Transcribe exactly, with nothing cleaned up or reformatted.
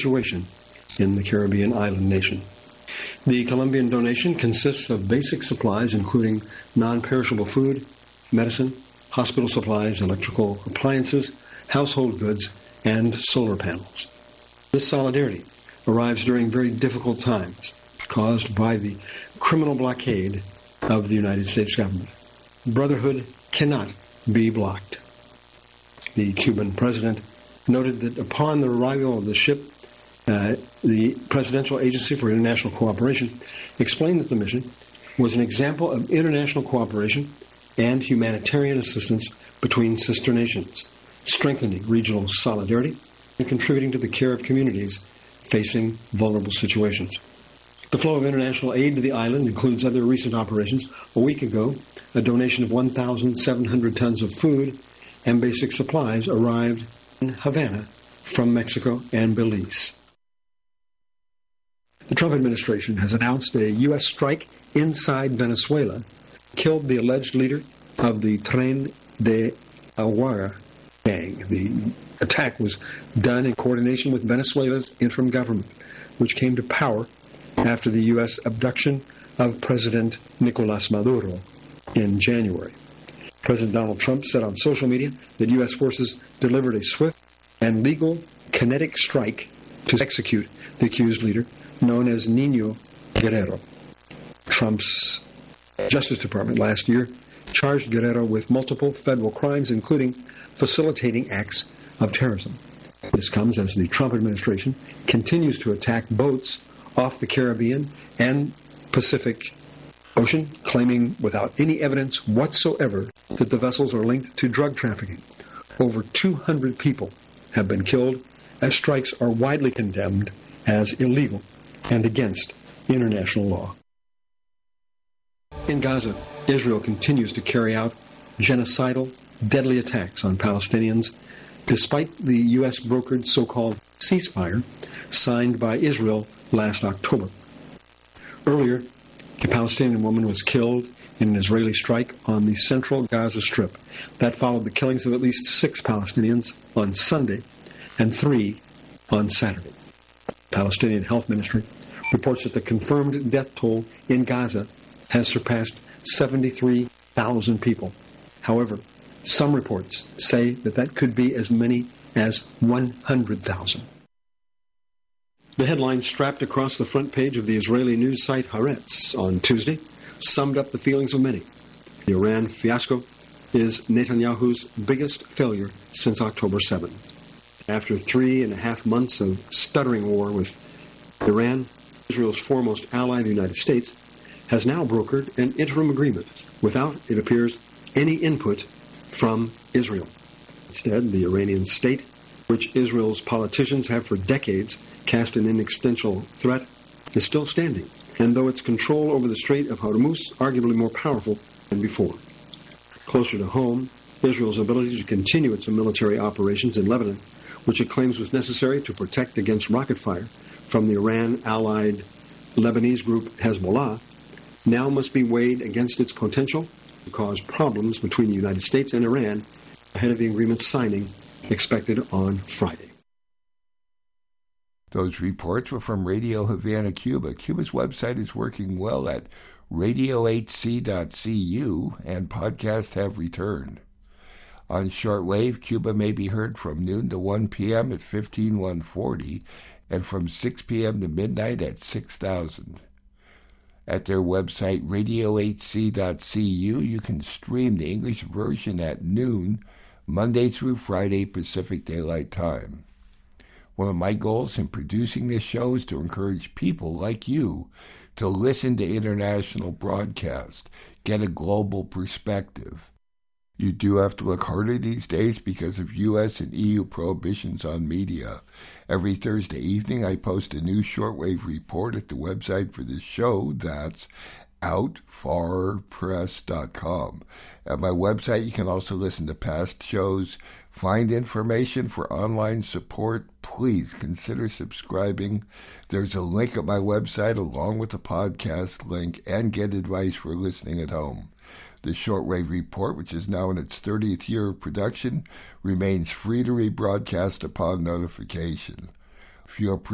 situation in the Caribbean island nation. The Colombian donation consists of basic supplies including non-perishable food, medicine, hospital supplies, electrical appliances, household goods, and solar panels. This solidarity arrives during very difficult times caused by the criminal blockade of the United States government. Brotherhood cannot be blocked. The Cuban president noted that upon the arrival of the ship, uh, the Presidential Agency for International Cooperation explained that the mission was an example of international cooperation and humanitarian assistance between sister nations, strengthening regional solidarity and contributing to the care of communities facing vulnerable situations. The flow of international aid to the island includes other recent operations. A week ago, a donation of one thousand seven hundred tons of food and basic supplies arrived in Havana from Mexico and Belize. The Trump administration has announced a U S strike inside Venezuela, killed the alleged leader of the Tren de Aragua gang. The attack was done in coordination with Venezuela's interim government, which came to power after the U S abduction of President Nicolás Maduro in January. President Donald Trump said on social media that U S forces delivered a swift and legal kinetic strike to execute the accused leader, known as Nino Guerrero. Trump's Justice Department last year charged Guerrero with multiple federal crimes, including facilitating acts of terrorism. This comes as the Trump administration continues to attack boats off the Caribbean and Pacific Ocean, claiming without any evidence whatsoever that the vessels are linked to drug trafficking. Over two hundred people have been killed, as strikes are widely condemned as illegal and against international law. In Gaza, Israel continues to carry out genocidal, deadly attacks on Palestinians, despite the U S brokered so-called ceasefire signed by Israel last October. Earlier, a Palestinian woman was killed in an Israeli strike on the central Gaza Strip. That followed the killings of at least six Palestinians on Sunday and three on Saturday. Palestinian Health Ministry reports that the confirmed death toll in Gaza has surpassed seventy-three thousand people. However, some reports say that that could be as many as one hundred thousand. The headline strapped across the front page of the Israeli news site Haaretz on Tuesday summed up the feelings of many. The Iran fiasco is Netanyahu's biggest failure since October seventh. After three and a half months of stuttering war with Iran, Israel's foremost ally, the United States, has now brokered an interim agreement without, it appears, any input from Israel. Instead, the Iranian state, which Israel's politicians have for decades cast an existential threat, is still standing, and though its control over the Strait of Hormuz arguably more powerful than before. Closer to home, Israel's ability to continue its military operations in Lebanon, which it claims was necessary to protect against rocket fire from the Iran-allied Lebanese group Hezbollah, now must be weighed against its potential to cause problems between the United States and Iran ahead of the agreement signing expected on Friday. Those reports were from Radio Havana, Cuba. Cuba's website is working well at radio h c dot c u, and podcasts have returned. On shortwave, Cuba may be heard from noon to one p.m. at fifteen one forty and from six p.m. to midnight at six thousand. At their website, radio h c dot c u, you can stream the English version at noon, Monday through Friday, Pacific Daylight Time. One of my goals in producing this show is to encourage people like you to listen to international broadcasts, get a global perspective. You do have to look harder these days because of U S and E U prohibitions on media. Every Thursday evening, I post a new shortwave report at the website for this show. That's out far press dot com. At my website, you can also listen to past shows, find information for online support. Please consider subscribing. There's a link at my website along with the podcast link, and get advice for listening at home. The Shortwave Report, which is now in its thirtieth year of production, remains free to rebroadcast upon notification. If you appreciate